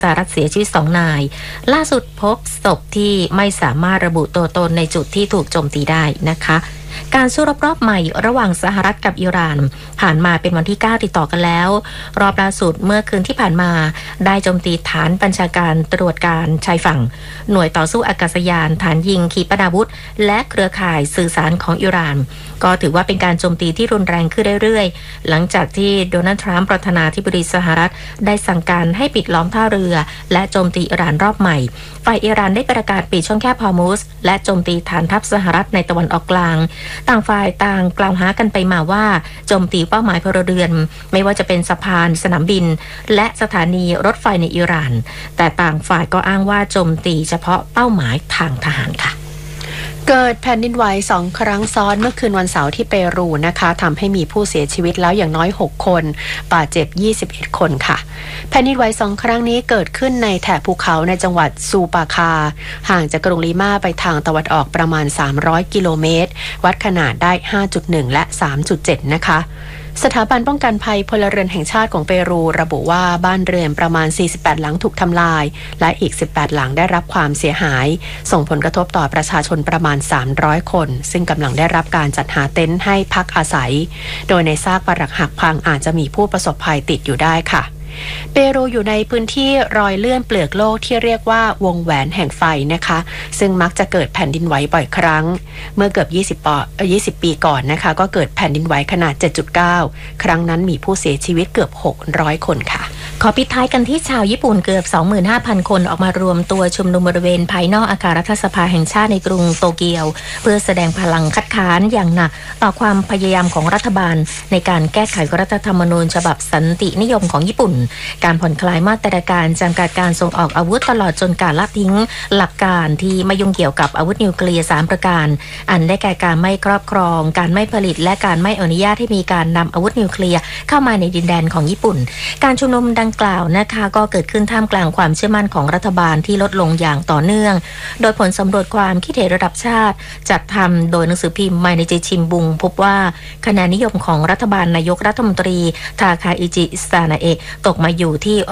สหรัฐเสียชีวิต2 นายล่าสุดพบศพที่ไม่สามารถระบุตัวตนในจุดที่ถูกโจมตีได้นะคะการสู้รบใหม่ระหว่างสหรัฐกับอิหร่านผ่านมาเป็นวันที่9ติดต่อกันแล้วรอบล่าสุดเมื่อคืนที่ผ่านมาได้โจมตีฐานบัญชาการตรวจการชายฝั่งหน่วยต่อสู้อากาศยานฐานยิงขีปนาวุธและเครือข่ายสื่อสารของอิหร่านก็ถือว่าเป็นการโจมตีที่รุนแรงขึ้นเรื่อยๆหลังจากที่โดนัลด์ทรัมป์ประธานาธิบดีสหรัฐได้สั่งการให้ปิดล้อมท่าเรือและโจมตีอิหร่านรอบใหม่ฝ่ายอิหร่านได้ประกาศปิดช่องแคบฮอร์มุซและโจมตีฐานทัพสหรัฐในตะวันออกกลางต่างฝ่ายต่างกล่าวหากันไปมาว่าโจมตีเป้าหมายพลเรือนไม่ว่าจะเป็นสะพานสนามบินและสถานีรถไฟในอิหร่านแต่ต่างฝ่ายก็อ้างว่าโจมตีเฉพาะเป้าหมายทางทหารค่ะเกิดแผ่นดินไหว2 ครั้งซ้อนเมื่อคืนวันเสาร์ที่เปรูนะคะทำให้มีผู้เสียชีวิตแล้วอย่างน้อย6 คนบาดเจ็บ21 คนค่ะแผ่นดินไหว2 ครั้งนี้เกิดขึ้นในแถบภูเขาในจังหวัดซูปาคาห่างจากกรุงลีมาไปทางตะวันออกประมาณ300 กิโลเมตรวัดขนาดได้ 5.1 และ 3.7 นะคะสถาบันป้องกันภัยพลเรือนแห่งชาติของเปรูระบุว่าบ้านเรือนประมาณ48 หลังถูกทำลายและอีก18 หลังได้รับความเสียหายส่งผลกระทบต่อประชาชนประมาณ300 คนซึ่งกำลังได้รับการจัดหาเต็นท์ให้พักอาศัยโดยในซากปรักหักพังอาจจะมีผู้ประสบภัยติดอยู่ได้ค่ะเปรูอยู่ในพื้นที่รอยเลื่อนเปลือกโลกที่เรียกว่าวงแหวนแห่งไฟนะคะซึ่งมักจะเกิดแผ่นดินไหวบ่อยครั้งเมื่อเกือบ20 ปีก่อนนะคะก็เกิดแผ่นดินไหวขนาด 7.9 ครั้งนั้นมีผู้เสียชีวิตเกือบ600 คนค่ะขอปิดท้ายกันที่ชาวญี่ปุ่นเกือบ 25,000 คนออกมารวมตัวชุมนุมบริเวณภายนอกอาคารรัฐสภาแห่งชาติในกรุงโตเกียวเพื่อแสดงพลังคัดค้านอย่างหนักต่อความพยายามของรัฐบาลในการแก้ไขรัฐธรรมนูญฉบับสันตินิยมของญี่ปุ่นการผ่อนคลายมาตรการจำกัดการส่งออกอาวุธตลอดจนการละทิ้งหลักการที่ไม่ยุ่งเกี่ยวกับอาวุธนิวเคลียร์3 ประการอันได้แก่การไม่ครอบครองการไม่ผลิตและการไม่อนุญาตให้มีการนำอาวุธนิวเคลียร์เข้ามาในดินแดนของญี่ปุ่นการชุมนุมดังกล่าวนะคะก็เกิดขึ้นท่ามกลางความเชื่อมั่นของรัฐบาลที่ลดลงอย่างต่อเนื่องโดยผลสำรวจความคิดเห็นระดับชาติจัดทำโดยหนังสือพิมพ์ไมนิจิชิมบุงพบว่าคะแนนนิยมของรัฐบาลนายกรัฐมนตรีทาคาอิจิซานาเอะตกมาอยู่ที่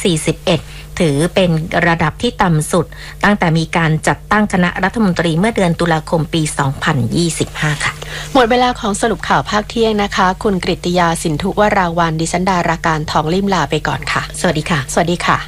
41%ถือเป็นระดับที่ต่ำสุดตั้งแต่มีการจัดตั้งคณะรัฐมนตรีเมื่อเดือนตุลาคมปี 2025 ค่ะหมดเวลาของสรุปข่าวภาคเที่ยงนะคะคุณกฤติยาสินธุวราวันดิฉันดาราการทองลิ่มลาไปก่อนค่ะสวัสดีค่ะสวัสดีค่ะ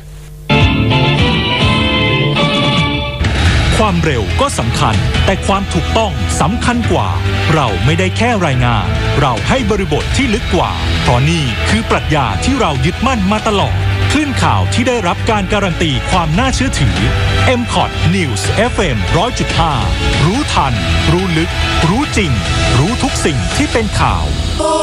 ความเร็วก็สำคัญแต่ความถูกต้องสำคัญกว่าเราไม่ได้แค่รายงานเราให้บริบทที่ลึกกว่าเพราะนี่คือปรัชญาที่เรายึดมั่นมาตลอดคลื่นข่าวที่ได้รับการการันตีความน่าเชื่อถือ MCOT News FM 100.5 รู้ทันรู้ลึกรู้จริงรู้ทุกสิ่งที่เป็นข่าว